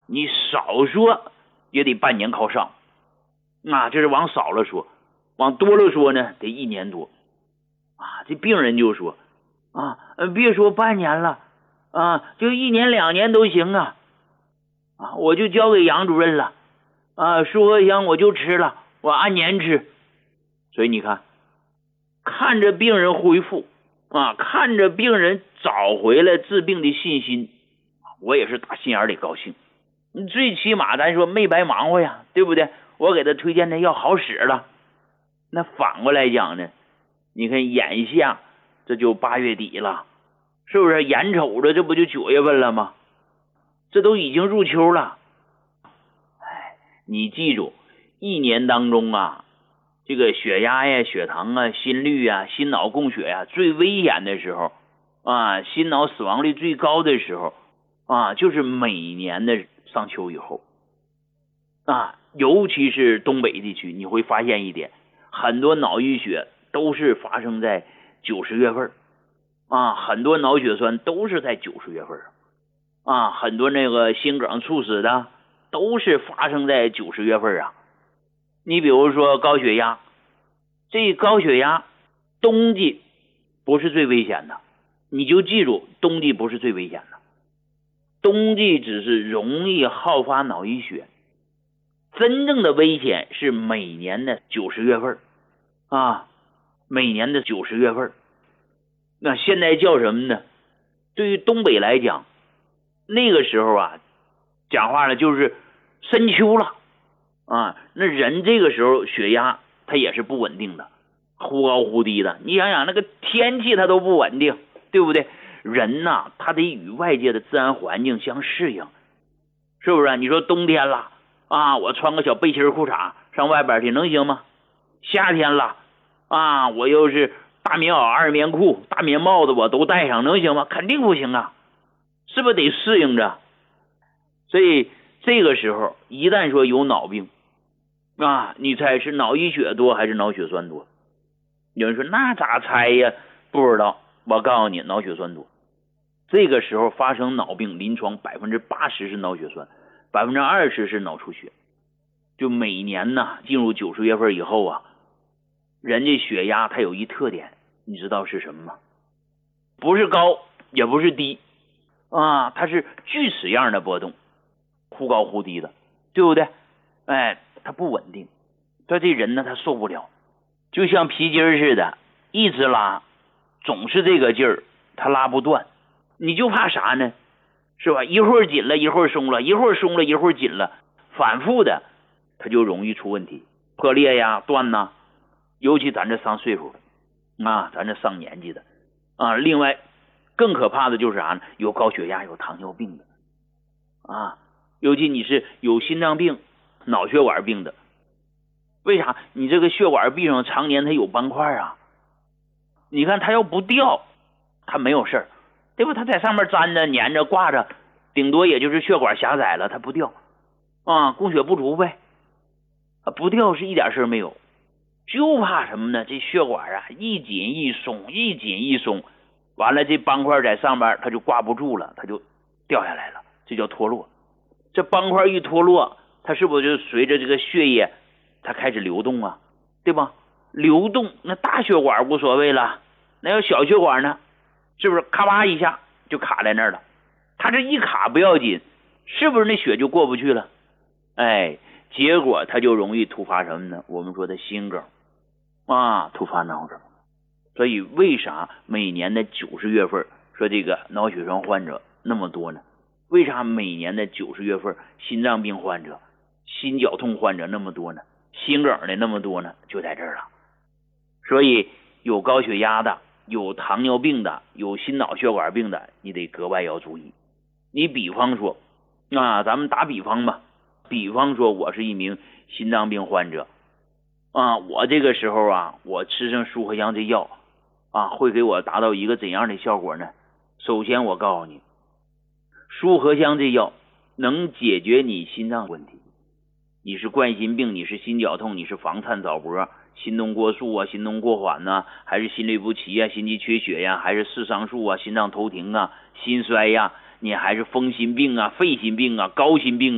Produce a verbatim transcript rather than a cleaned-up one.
你少说也得半年靠上啊，这是往少了说。往多了说呢，得一年多啊。这病人就说啊，别说半年了啊，就一年两年都行啊啊，我就交给杨主任了啊，舒和香我就吃了，我按年吃。所以你看，看着病人恢复啊，看着病人找回了治病的信心，我也是打心眼里高兴。你最起码咱说没白忙活呀，对不对？我给他推荐的药好使了。那反过来讲呢，你看眼下这就八月底了，是不是？眼瞅着这不就九月份了吗？这都已经入秋了。哎，你记住，一年当中啊，这个血压呀、血糖啊、心率啊、心脑供血呀，最危险的时候啊，心脑死亡率最高的时候啊，就是每年的上秋以后啊，尤其是东北地区，你会发现一点，很多脑溢血都是发生在九十月份啊，很多脑血栓都是在九十月份啊，很多那个心梗猝死的都是发生在九十月份啊。你比如说高血压，这高血压冬季不是最危险的，你就记住，冬季不是最危险的，冬季只是容易好发脑溢血，真正的危险是每年的九十月份啊，每年的九十月份。那现在叫什么呢？对于东北来讲，那个时候啊，讲话了就是深秋了啊，那人这个时候血压它也是不稳定的，忽高忽低的。你想想那个天气它都不稳定，对不对？人呐、啊，他得与外界的自然环境相适应，是不是？你说冬天了啊，我穿个小背心裤衩上外边去能行吗？夏天了啊，我又是大棉袄、二棉裤、大棉帽子我都戴上，能行吗？肯定不行啊，是不是得适应着？所以这个时候一旦说有脑病啊，你猜是脑溢血多还是脑血栓多？有人说那咋猜呀？不知道，我告诉你，脑血栓多。这个时候发生脑病，临床百分之八十是脑血栓，百分之二十是脑出血。就每年呢，进入九十月份以后啊，人家血压它有一特点，你知道是什么吗？不是高也不是低啊，它是锯齿样的波动，忽高忽低的，对不对？哎，它不稳定，他这人呢他受不了，就像皮筋似的，一直拉，总是这个劲儿，他拉不断。你就怕啥呢？是吧？一会儿紧了，一会儿松了，一会儿松了，一会儿紧了，反复的，它就容易出问题，破裂呀、断呐。尤其咱这上岁数的啊，咱这上年纪的啊。另外，更可怕的就是啥呢？有高血压、有糖尿病的啊。尤其你是有心脏病、脑血管病的，为啥？你这个血管壁上常年它有斑块啊。你看它要不掉，它没有事儿。对吧？它在上面粘着、粘着、挂着，顶多也就是血管狭窄了，它不掉啊，供血不足呗。啊，不掉是一点事没有，就怕什么呢？这血管啊一紧一松，一紧一松，完了这斑块在上面它就挂不住了，它就掉下来了，这叫脱落。这斑块一脱落，它是不是就随着这个血液它开始流动啊？对吧？流动，那大血管无所谓了，那要小血管呢？是不是咔吧一下就卡在那儿了？它这一卡不要紧，是不是那血就过不去了？哎，结果它就容易突发什么呢？我们说的心梗啊，突发脑梗。所以为啥每年的九十月份说这个脑血栓患者那么多呢？为啥每年的九十月份心脏病患者、心绞痛患者那么多呢？心梗的那么多呢？就在这儿了。所以有高血压的，有糖尿病的，有心脑血管病的，你得格外要注意。你比方说啊，咱们打比方吧，比方说我是一名心脏病患者啊，我这个时候啊，我吃上舒和香这药啊，会给我达到一个怎样的效果呢？首先我告诉你，舒和香这药能解决你心脏问题。你是冠心病，你是心绞痛，你是房颤早搏，心动过速啊，心动过缓呢、啊，还是心律不齐啊，心肌缺血呀、啊，还是视上述啊，心脏头停啊，心衰呀、啊，你还是风心病啊，肺心病啊，高心病啊。